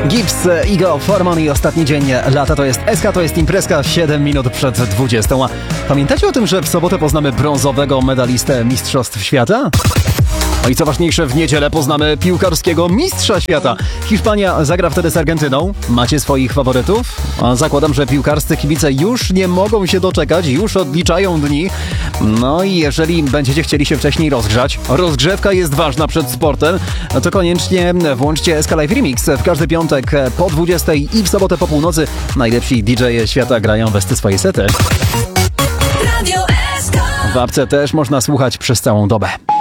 Gibbs, Ego, Formony, ostatni dzień lata, to jest SK, to jest imprezka, 7 minut przed 20. A pamiętacie o tym, że w sobotę poznamy brązowego medalistę Mistrzostw Świata? No i co ważniejsze, w niedzielę poznamy piłkarskiego mistrza świata. Hiszpania zagra wtedy z Argentyną. Macie swoich faworytów? A zakładam, że piłkarscy kibice już nie mogą się doczekać, już odliczają dni. No i jeżeli będziecie chcieli się wcześniej rozgrzać, rozgrzewka jest ważna przed sportem, to koniecznie włączcie SK Live Remix. W każdy piątek po 20 i w sobotę po północy najlepsi DJ-e świata grają westy swoje sety. W apce też można słuchać przez całą dobę.